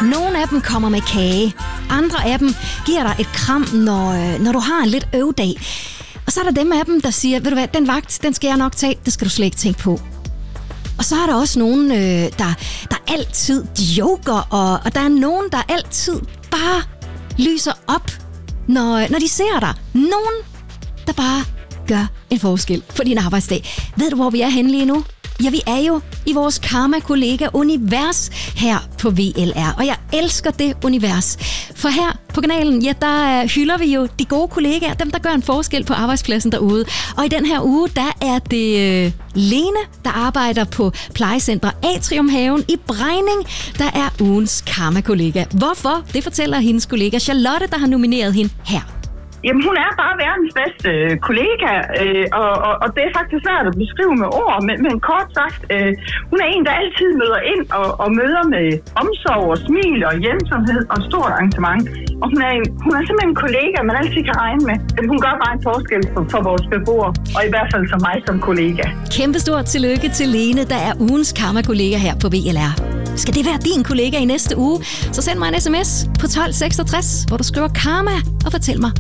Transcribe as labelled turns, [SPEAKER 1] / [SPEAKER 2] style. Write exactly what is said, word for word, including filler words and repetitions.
[SPEAKER 1] Nogle af dem kommer med kage. Andre af dem giver dig et kram, når, når du har en lidt øvdag. Og så er der dem af dem, der siger, ved du hvad, den vagt, den skal jeg nok tage. Det skal du slet ikke tænke på. Og så er der også nogen, øh, der, der altid joker, og, og der er nogen, der altid bare lyser op, når, når de ser dig. Nogen, der bare gør en forskel på din arbejdsdag. Ved du, hvor vi er henne lige nu? Ja, vi er jo i vores Karma-kollega-univers her på V L R, og jeg elsker det univers. For her på kanalen, ja, der hylder vi jo de gode kollegaer, dem der gør en forskel på arbejdspladsen derude. Og i den her uge, der er det øh, Lene, der arbejder på plejecenter Atriumhaven i Brejning, der er ugens Karma-kollega. Hvorfor? Det fortæller hendes kollega Charlotte, der har nomineret hende her.
[SPEAKER 2] Jamen, hun er bare verdens bedste øh, kollega, øh, og, og, og det er faktisk svært at beskrive med ord, men, men kort sagt, øh, hun er en, der altid møder ind og, og møder med omsorg og smil og hjælpsomhed og stort engagement. Og hun er, en, hun er simpelthen en kollega, man altid kan regne med. Hun gør bare en forskel for, for vores beboere, og i hvert fald for mig som kollega.
[SPEAKER 1] Kæmpestort tillykke til Lene, der er ugens Karma-kollega her på V L R. Skal det være din kollega i næste uge, så send mig en sms på tolv seksogtres, hvor du skriver Karma og fortæl mig,